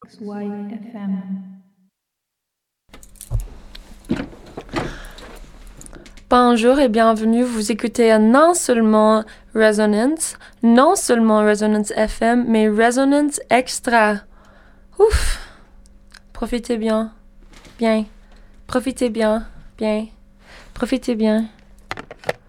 XYFM. Bonjour et bienvenue, vous écoutez non seulement Resonance FM, mais Resonance Extra. Ouf! Profitez bien, profitez bien, profitez bien.